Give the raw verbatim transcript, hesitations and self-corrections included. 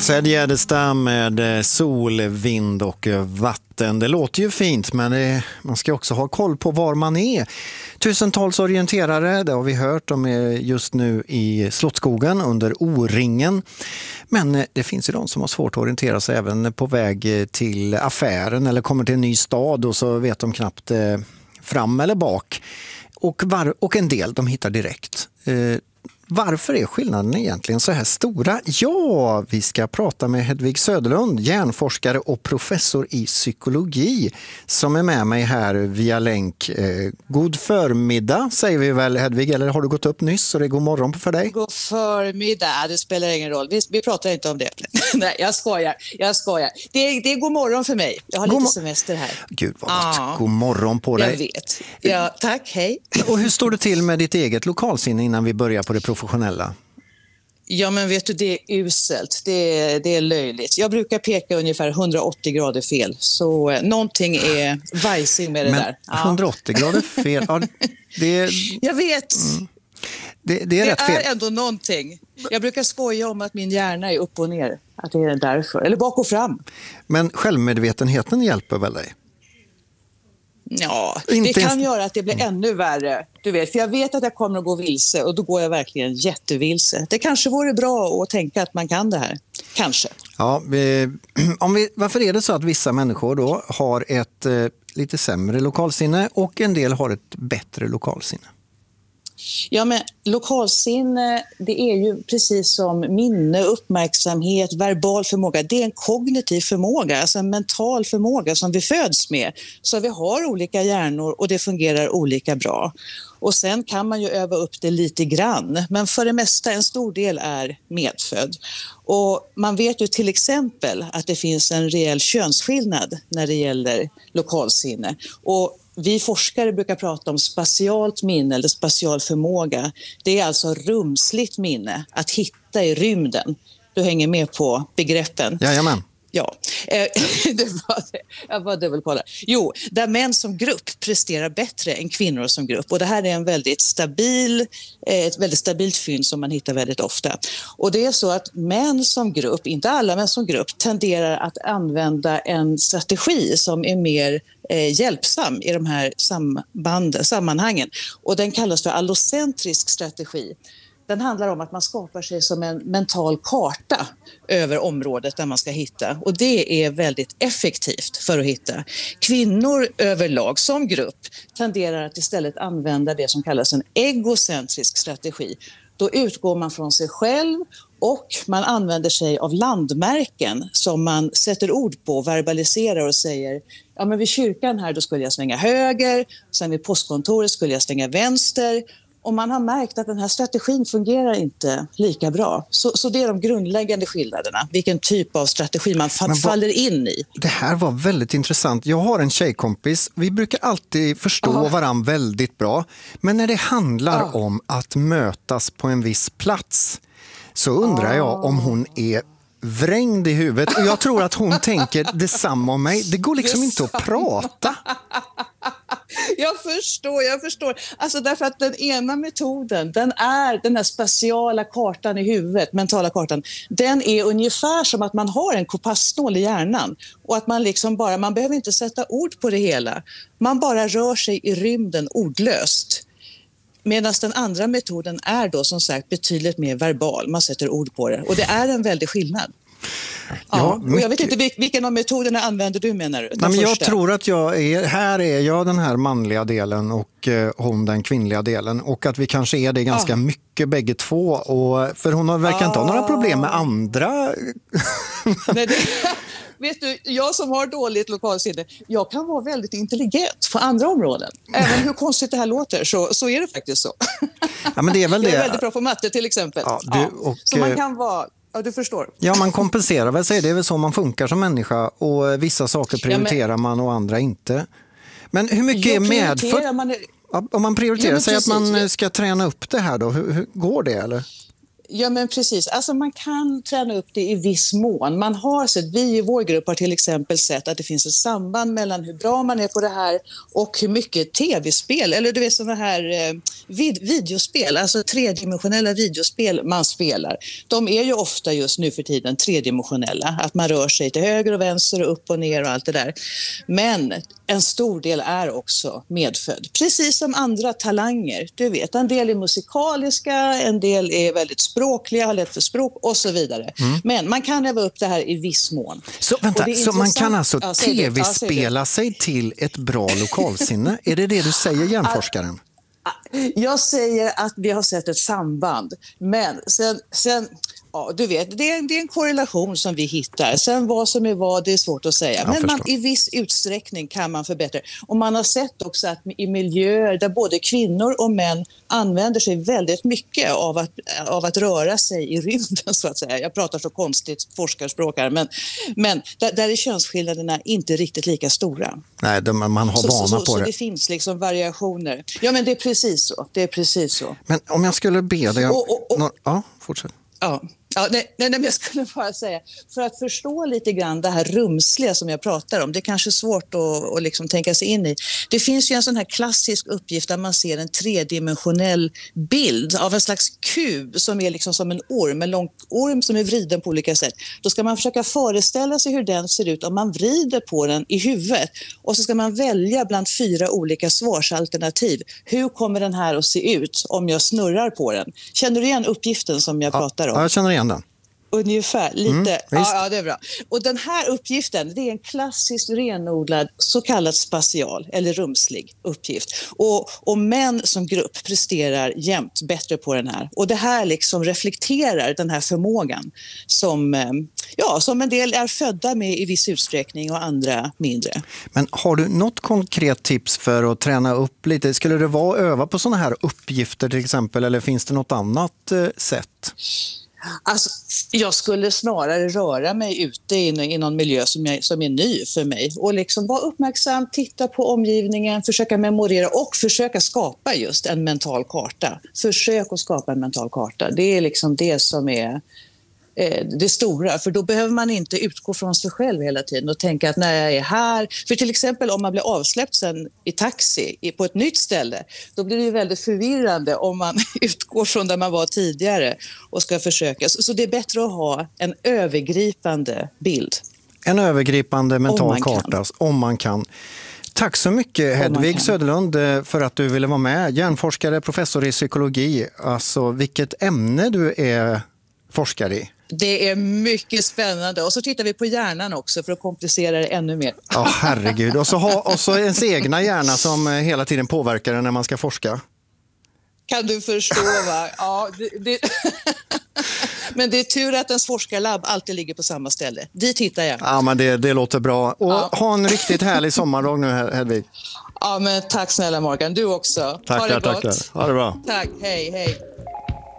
Ted Gärdestad med sol, vind och vatten. Det låter ju fint, men det, man ska också ha koll på var man är. Tusentals orienterare, det har vi hört, de är just nu i Slottsskogen under O-ringen. Men det finns ju de som har svårt att orientera sig även på väg till affären eller kommer till en ny stad och så vet de knappt eh, fram eller bak. Och, var, och en del de hittar direkt. Eh, Varför är skillnaden egentligen så här stora? Ja, vi ska prata med Hedvig Söderlund, hjärnforskare och professor i psykologi som är med mig här via länk. Eh, god förmiddag säger vi väl, Hedvig, eller har du gått upp nyss så det är god morgon för dig? God förmiddag, det spelar ingen roll. Vi, vi pratar inte om det. Nej, jag skojar. Jag skojar. Det, är, det är god morgon för mig. Jag har god lite semester här. Gud vad gott. Ah, god morgon på dig. Jag vet. Ja, tack, hej. Och hur står det till med ditt eget lokalsinne innan vi börjar på det professionella? Ja, men vet du, det är uselt. Det är, det är löjligt. Jag brukar peka ungefär hundraåttio grader fel. Så eh, någonting är vajsing med det men där. Ja. hundraåttio grader fel? Ja, det, jag vet. Mm. Det, det är, det rätt fel. är ändå någonting. Jag brukar skoja om att min hjärna är upp och ner. Att det är därför. Eller bak och fram. Men självmedvetenheten hjälper väl dig? Ja, Inte det kan ens... göra att det blir ännu värre. Du vet, för jag vet att jag kommer att gå vilse och då går jag verkligen jättevilse. Det kanske vore bra att tänka att man kan det här. Kanske. Ja, vi, om vi, varför är det så att vissa människor då har ett eh, lite sämre lokalsinne och en del har ett bättre lokalsinne? Ja, men lokalsinne, det är ju precis som minne, uppmärksamhet, verbal förmåga. Det är en kognitiv förmåga, alltså en mental förmåga som vi föds med. Så vi har olika hjärnor och det fungerar olika bra. Och sen kan man ju öva upp det lite grann, men för det mesta en stor del är medfödd. Och man vet ju till exempel att det finns en rejäl könsskillnad när det gäller lokalsinne. Och vi forskare brukar prata om spatialt minne eller spatial förmåga. Det är alltså rumsligt minne, att hitta i rymden. Du hänger med på begreppen. Jajamän. Ja, det var det. Jag var dubbelkolla. Jo, där män som grupp presterar bättre än kvinnor som grupp. Och det här är en väldigt stabil, ett väldigt stabilt fynd som man hittar väldigt ofta. Och det är så att män som grupp, inte alla men som grupp, tenderar att använda en strategi som är mer eh, hjälpsam i de här samband, sammanhangen. Och den kallas för allocentrisk strategi. Den handlar om att man skapar sig som en mental karta över området där man ska hitta. Och det är väldigt effektivt för att hitta. Kvinnor överlag som grupp tenderar att istället använda det som kallas en egocentrisk strategi. Då utgår man från sig själv och man använder sig av landmärken som man sätter ord på, verbaliserar och säger: ja, men vid kyrkan här då skulle jag svänga höger, sen vid postkontoret skulle jag svänga vänster. Och man har märkt att den här strategin fungerar inte lika bra. Så, så det är de grundläggande skillnaderna. Vilken typ av strategi man fa- vad, faller in i. Det här var väldigt intressant. Jag har en tjejkompis. Vi brukar alltid förstå Aha. varandra väldigt bra. Men när det handlar Aha. om att mötas på en viss plats så undrar Aha. jag om hon är vrängd i huvudet. Och jag tror att hon tänker detsamma om mig. Det går liksom detsamma. Inte att prata. Jag förstår, jag förstår. Alltså därför att den ena metoden, den är den här spatiala kartan i huvudet, mentala kartan. Den är ungefär som att man har en kompassnål i hjärnan. Och att man liksom bara, man behöver inte sätta ord på det hela. Man bara rör sig i rymden ordlöst. Medan den andra metoden är då som sagt betydligt mer verbal. Man sätter ord på det. Och det är en väldig skillnad. Ja, ja, och jag vet inte vilken av metoderna använder du, menar du? Nej, men jag tror att jag är, här är jag den här manliga delen och eh, hon den kvinnliga delen. Och att vi kanske är det ganska ja. mycket bägge två. Och, för hon verkar ja. inte ha några problem med andra. Nej, det... Vet du, jag som har dåligt lokalsinne, jag kan vara väldigt intelligent på andra områden. Även hur konstigt det här låter, så, så är det faktiskt så. Ja, men det är väl jag är det. väldigt bra på matte till exempel. Ja, du, ja. och, så man kan vara... Ja, du förstår. Ja, man kompenserar väl sig. Det är väl så man funkar som människa. Och vissa saker prioriterar ja, men... man och andra inte. Men hur mycket jag är medfört? Man är... Om man prioriterar ja, sig att man ska träna upp det här då, hur, hur går det eller? Ja, men precis. Alltså man kan träna upp det i viss mån. Man har sett, vi i vår grupp har till exempel sett att det finns ett samband mellan hur bra man är på det här och hur mycket tv-spel, eller du vet sådana här eh, vid, videospel, alltså tredimensionella videospel man spelar. De är ju ofta just nu för tiden tredimensionella. Att man rör sig till höger och vänster och upp och ner och allt det där. Men en stor del är också medfödd. Precis som andra talanger. Du vet, en del är musikaliska, en del är väldigt språkliga, har lätt för språk och så vidare. Mm. Men man kan öva upp det här i viss mån. Så vänta, så man kan alltså ja, tv-spela ja, sig till ett bra lokalsinne? Är det det du säger, hjärnforskaren? Jag säger att vi har sett ett samband. Men sen... sen ja, du vet, det är, en, det är en korrelation som vi hittar. Sen vad som är vad, det är svårt att säga. Jag Men man, i viss utsträckning kan man förbättra. Och man har sett också att i miljöer där både kvinnor och män använder sig väldigt mycket av att, av att röra sig i rymden, så att säga. Jag pratar så konstigt forskarspråk här, men, men där, där är könsskillnaderna inte riktigt lika stora. Nej, de, man har så, vana så, på så, det. Så det finns liksom variationer. Ja, men det är precis så. Det är precis så. Men om jag skulle be dig... Och, och, och, någon, ja, fortsätt. Ja. Ja, nej, nej, men jag skulle bara säga, för att förstå lite grann det här rumsliga som jag pratar om, det är kanske svårt att, att liksom tänka sig in i. Det finns ju en sån här klassisk uppgift där man ser en tredimensionell bild av en slags kub som är liksom som en orm, en lång orm som är vriden på olika sätt. Då ska man försöka föreställa sig hur den ser ut om man vrider på den i huvudet, och så ska man välja bland fyra olika svarsalternativ. Hur kommer den här att se ut om jag snurrar på den? Känner du igen uppgiften som jag ja, pratar om? Ja, jag känner igen den. Ungefär, lite. Mm, ja, ja, det är bra. Och den här uppgiften, det är en klassiskt renodlad så kallad spatial eller rumslig uppgift. Och, och män som grupp presterar jämt bättre på den här. Och det här liksom reflekterar den här förmågan som, ja, som en del är födda med i viss utsträckning och andra mindre. Men har du något konkret tips för att träna upp lite? Skulle det vara att öva på sådana här uppgifter till exempel, eller finns det något annat eh, sätt? Alltså, jag skulle snarare röra mig ute i, i någon miljö som, jag, som är ny för mig och liksom vara uppmärksam, titta på omgivningen, försöka memorera och försöka skapa just en mental karta. Försök att skapa en mental karta. Det är liksom det som är eh, det stora, för då behöver man inte utgå från sig själv hela tiden och tänka att när jag är här, för till exempel om man blir avsläppt sen i taxi på ett nytt ställe, då blir det ju väldigt förvirrande om man utgår från där man var tidigare och ska försöka. Så det är bättre att ha en övergripande bild. En övergripande mental om karta, om man kan. Tack så mycket Hedvig Söderlund för att du ville vara med. Hjärnforskare, professor i psykologi. Alltså vilket ämne du är forskare i. Det är mycket spännande. Och så tittar vi på hjärnan också för att komplicera det ännu mer. Ja, oh, herregud. Och så ha och så ens egna hjärna som hela tiden påverkar den när man ska forska. Kan du förstå, va? Ja, det, det... Men det är tur att ens forskarlabb alltid ligger på samma ställe. Dit hittar jag. Ja, men det, det låter bra. Och ja. Ha en riktigt härlig sommardag nu, Hedvig. Ja, men tack snälla Morgan. Du också. Tack, ha det tack, gott. tack. Ha det bra. Tack, hej, hej.